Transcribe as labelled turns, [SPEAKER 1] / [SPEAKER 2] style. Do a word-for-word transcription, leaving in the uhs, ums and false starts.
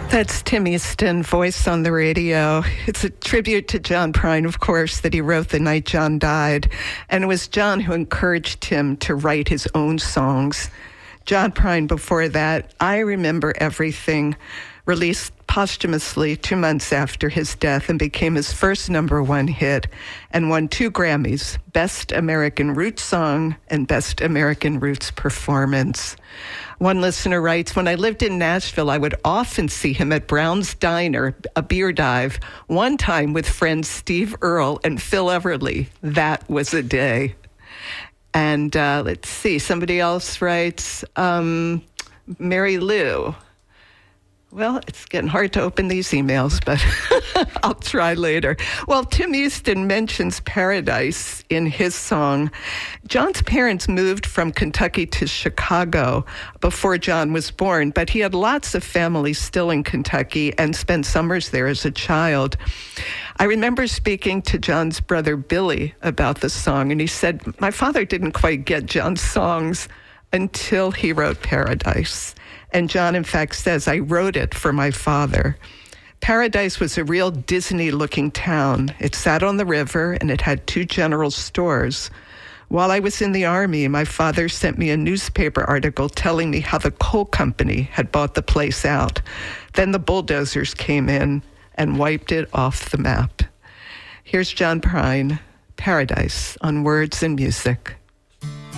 [SPEAKER 1] That's Tim Easton, Voice on the Radio. It's a tribute to John Prine, of course, that he wrote the night John died. And it was John who encouraged him to write his own songs. John Prine, before that, I Remember Everything, released posthumously two months after his death and became his first number one hit and won two Grammys, Best American Roots Song and Best American Roots Performance. One listener writes, when I lived in Nashville, I would often see him at Brown's Diner, a beer dive, one time with friends Steve Earle and Phil Everly. That was a day. And uh, let's see, somebody else writes, um, Mary Lou. Well, it's getting hard to open these emails, but I'll try later. Well, Tim Easton mentions Paradise in his song. John's parents moved from Kentucky to Chicago before John was born, but he had lots of family still in Kentucky and spent summers there as a child. I remember speaking to John's brother Billy about the song, and he said, my father didn't quite get John's songs until he wrote Paradise. And John, in fact, says, I wrote it for my father. Paradise was a real Disney-looking town. It sat on the river, and it had two general stores. While I was in the Army, my father sent me a newspaper article telling me how the coal company had bought the place out. Then the bulldozers came in and wiped it off the map. Here's John Prine, Paradise on Words and Music.